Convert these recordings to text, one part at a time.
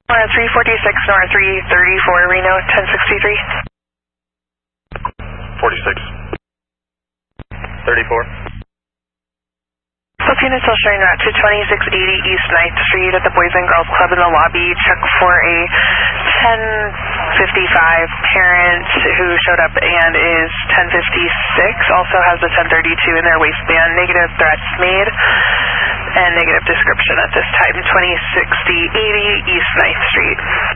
346 North 334 Reno 1063. 46. 34. Units will showing route to 2680 East 9th Street at the Boys and Girls Club in the lobby. Check for a 1055 parent who showed up and is 1056. Also has a 1032 in their waistband. Negative threats made and negative description at this time. 2060 80 East 9th Street.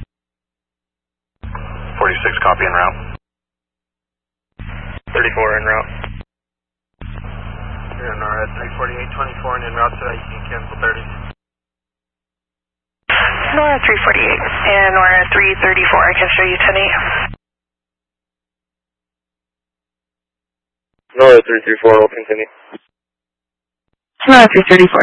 46 copy en route. 34 en route. You're in NORAD 34824 and en route so that you can cancel 30. NORAD 348 and NORAD 334, I can show you 10-8. NORAD 334 will continue. NORAD 334.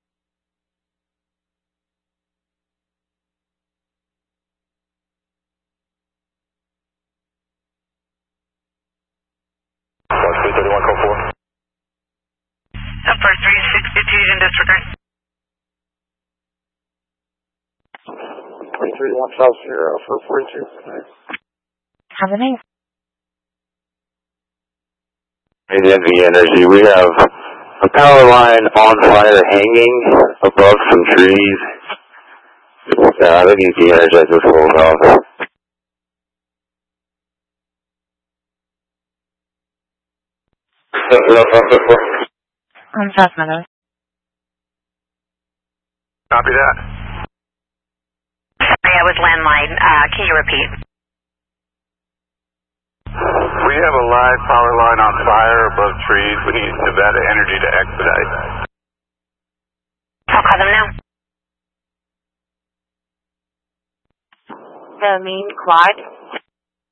Upper 362 in disregard. 23-1 South Sierra for 42. Have a nice. NV Energy, we have a power line on fire hanging above some trees. I think you can energize this whole off. On South Meadows. Copy that. Sorry, I was landline. Can you repeat? We have a live power line on fire above trees. We need Nevada Energy to expedite. I'll call them now. The main quad